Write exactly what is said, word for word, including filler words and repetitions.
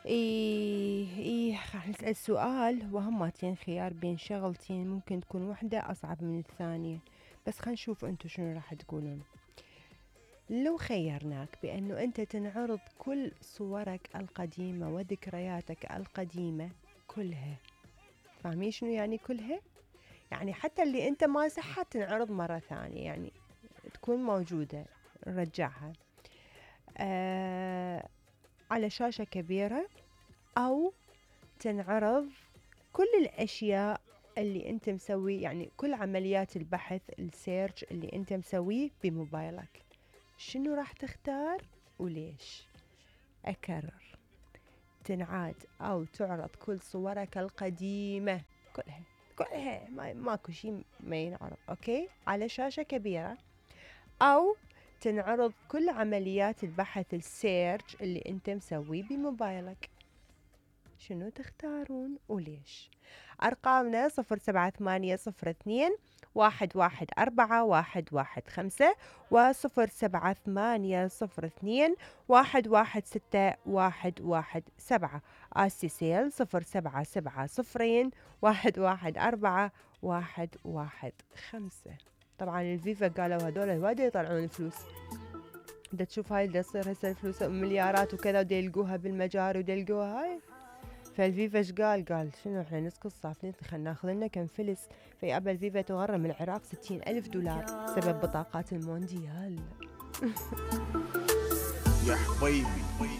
إيه إيه راح نسأل سؤال، وهمتين خيار بين شغلتين ممكن تكون واحدة أصعب من الثانية، بس خلينا نشوف انتو شنو راح تقولون. لو خيرناك بأنه أنت تنعرض كل صورك القديمة وذكرياتك القديمة كلها، فاهمين شنو يعني كلها؟ يعني حتى اللي أنت ماسحها تنعرض مرة ثانية، يعني تكون موجودة نرجعها آه على شاشة كبيرة، أو تنعرض كل الأشياء اللي أنت مسوي، يعني كل عمليات البحث السيرش اللي أنت مسويه بموبايلك. شنو راح تختار وليش؟ أكرر، تنعاد أو تعرض كل صورك القديمة كلها كلها، ما ماكو شي ما ينعرض، أوكي، على شاشة كبيرة، أو تنعرض كل عمليات البحث السيرش اللي أنت مسويه بموبايلك. شنو تختارون وليش؟ أرقامنا صفر سبعة ثمانية صفر اثنين واحد واحد أربعة واحد واحد خمسة، وصفر سبعة ثمانية صفر اثنين واحد واحد ستة واحد واحد سبعة. آسي سيل صفر سبعة سبعة صفرين واحد واحد أربعة واحد واحد خمسة. طبعا الفيفا قالوا هذول وايد يطلعون فلوس، دا تشوف هاي دا تصير هسه الفلوس مليارات وكذا، ودا يلقوها بالمجاري ودا يلقوها هاي. فالفيفا ايش قال؟ قال شنو احنا نسكت صافنين، خلنا ناخذ لنا كم فلس. في ابل الفيفا تغرم العراق ستين الف دولار بسبب بطاقات المونديال. يا حبيبي